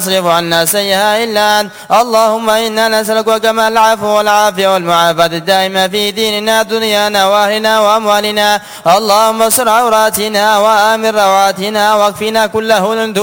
يصرف عنا سيئها إلا أنت. اللهم إنا نسألك كمال العفو والعافية والمعافاة الدائمة في ديننا دنيانا وأهلنا وأموالنا. اللهم استر عوراتنا وآمن رواتنا واكفنا كل هون